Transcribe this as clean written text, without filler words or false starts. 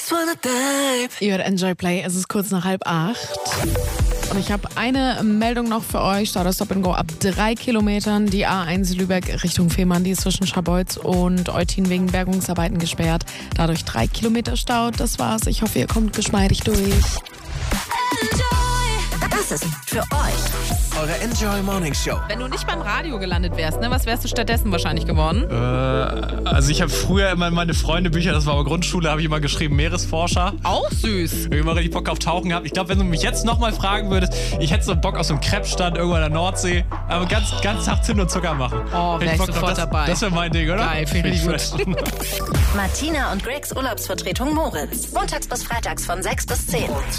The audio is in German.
Ihr hört Enjoy Play, es ist kurz nach 7:30. Und ich habe eine Meldung noch für euch. Stau das Stop and Go ab 3 Kilometern. Die A1 Lübeck Richtung Fehmarn, die ist zwischen Scharbeutz und Eutin wegen Bergungsarbeiten gesperrt. Dadurch 3 Kilometer Stau. Das war's. Ich hoffe, ihr kommt geschmeidig durch. Das ist für euch Eure Enjoy Morning Show. Wenn du nicht beim Radio gelandet wärst, ne, was wärst du stattdessen wahrscheinlich geworden? Also ich habe früher immer in meine Freundebücher, das war aber Grundschule, habe ich immer geschrieben Meeresforscher. Auch süß. Ich habe immer richtig Bock auf Tauchen gehabt. Ich glaube, wenn du mich jetzt nochmal fragen würdest, ich hätte so Bock auf so einem Krebsstand irgendwo in der Nordsee, aber ganz Tag Zimt und Zucker machen. Oh, wäre ich sofort dabei. Das wäre mein Ding, oder? Geil, finde ich gut. Martina und Gregs Urlaubsvertretung Moritz. Montags bis freitags von 6 bis 10.